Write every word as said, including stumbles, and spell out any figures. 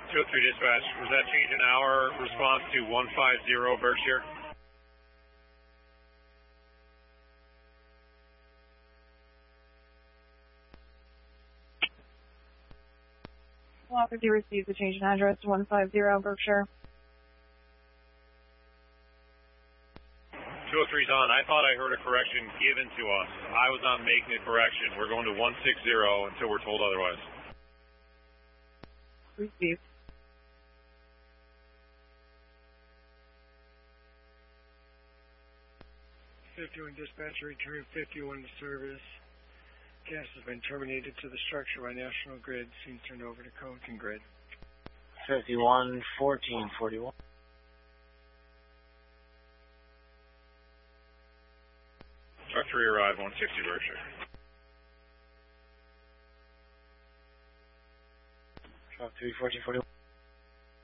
two oh three dispatch, was that change in hour response to one five zero Berkshire? Block fifty received the change in address to one five zero Berkshire. two oh three's on. I thought I heard a correction given to us. I was not making a correction. We're going to one six zero until we're told otherwise. Received. fifty-one dispatch, return fifty-one to service. Gas has been terminated to the structure by National Grid. Scene turned over to Cohenton Grid. fifty-one fourteen forty-one. Truck three arrived, one sixty Berkshire. Truck three fourteen forty-one.